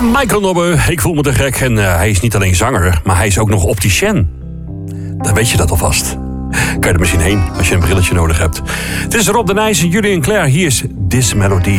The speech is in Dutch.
Michael Nobbe, ik voel me te gek. En hij is niet alleen zanger, maar hij is ook nog opticien. Dan weet je dat alvast. Kan je er misschien heen als je een brilletje nodig hebt. Het is Rob de Nijs en Julian Claire. Hier is This Melody.